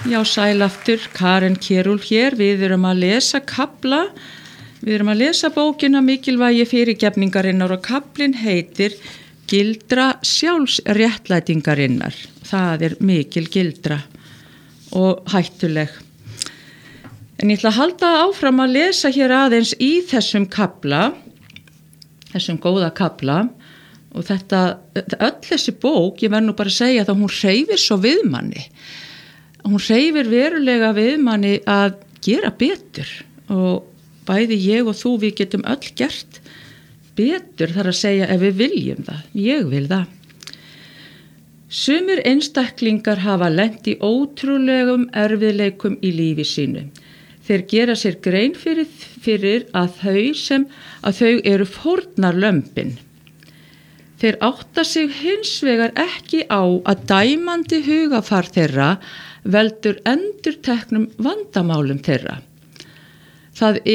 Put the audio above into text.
Já, sæl aftur, Karen Kjerúl hér. Við erum að lesa kafla. Við erum að lesa bókina Mikilvægi fyrirgefningarinnar og kaflinn heitir Gildra sjálfsréttlætingarinnar. Það er mikil gildra og hættuleg. En ég ætla að halda áfram að lesa hér aðeins í þessum kafla, þessum góða kafla. Og öll þessi bók, ég verð nú bara að segja að hún hreyfir svo við manni. Hún hreyfir verulega við manni að gera betur og bæði ég og þú, við getum öll gert betur, þar að segja ef við viljum það. Ég vil það. Sumir einstaklingar hafa lent í ótrúlegum erfiðleikum í lífi sínu. Þeir gera sér grein fyrir að þau eru fórnarlömbin. Þeir átta sig hins vegar ekki á að dæmandi hugafar þeirra veldur endurteknum vandamálum þeirra. Það